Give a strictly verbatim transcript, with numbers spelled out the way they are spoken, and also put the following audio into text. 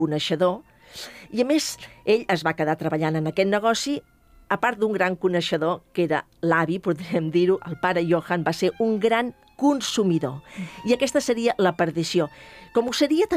coneixedor, i a més ell es va quedar treballant en aquest negoci, a part d'un gran coneixedor, que era l'avi, podríem dir-ho, el pare Johann va ser un gran consumidor. I aquesta seria la perdició. Com ho seria també